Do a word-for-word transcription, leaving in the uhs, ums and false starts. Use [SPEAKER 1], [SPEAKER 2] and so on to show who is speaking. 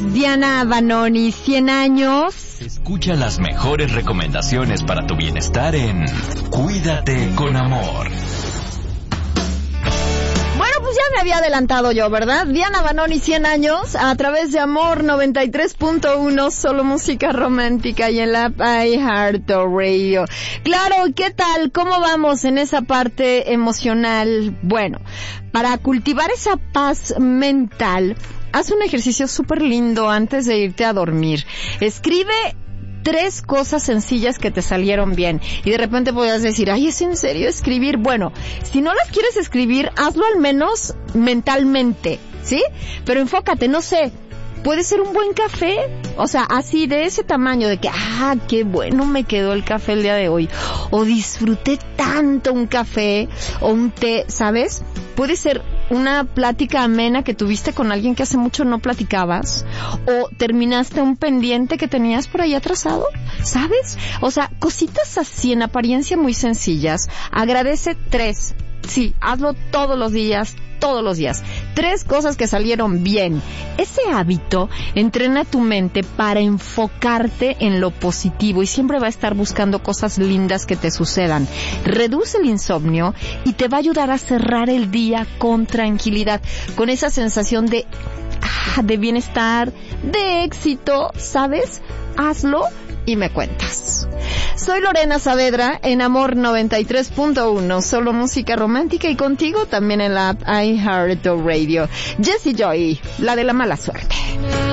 [SPEAKER 1] Diana Vanoni, cien años.
[SPEAKER 2] Escucha las mejores recomendaciones para tu bienestar en Cuídate con Amor.
[SPEAKER 1] Bueno, pues ya me había adelantado yo, ¿verdad? Diana Vanoni, cien años, a través de Amor noventa y tres punto uno, solo música romántica y en la iHeartRadio. Claro, ¿qué tal? ¿Cómo vamos en esa parte emocional? Bueno, para cultivar esa paz mental, haz un ejercicio súper lindo antes de irte a dormir. Escribe tres cosas sencillas que te salieron bien. Y de repente podrías decir, ay, ¿es en serio escribir? Bueno, si no las quieres escribir, hazlo al menos mentalmente, ¿sí? Pero enfócate, no sé, puede ser un buen café, o sea, así de ese tamaño, de que, ah, qué bueno me quedó el café el día de hoy, o disfruté tanto un café, o un té, ¿sabes? Puede ser una plática amena que tuviste con alguien que hace mucho no platicabas, o terminaste un pendiente que tenías por ahí atrasado, ¿sabes? O sea, cositas así en apariencia muy sencillas. Agradece tres. Sí, hazlo todos los días, todos los días. Tres cosas que salieron bien. Ese hábito entrena tu mente para enfocarte en lo positivo y siempre va a estar buscando cosas lindas que te sucedan. Reduce el insomnio y te va a ayudar a cerrar el día con tranquilidad, con esa sensación de, ah, de bienestar, de éxito, ¿sabes? Hazlo y me cuentas. Soy Lorena Saavedra en Amor noventa y tres punto uno, solo música romántica, y contigo también en la iHeartRadio. Jessie Joy, la de la mala suerte.